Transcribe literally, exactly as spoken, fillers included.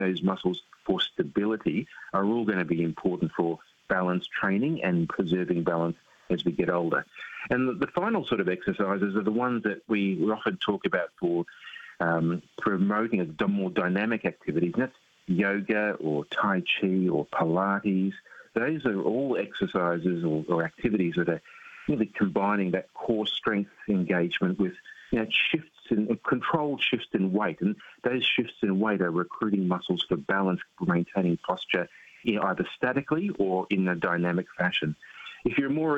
those muscles for stability are all going to be important for balance training and preserving balance as we get older. And the, the final sort of exercises are the ones that we often talk about for um, promoting a more dynamic activities, and that's yoga or Tai Chi or Pilates. Those are all exercises or, or activities that are really combining that core strength engagement with, you know, shifts in controlled shifts in weight, and those shifts in weight are recruiting muscles for balance, maintaining posture, you know, either statically or in a dynamic fashion. If you're more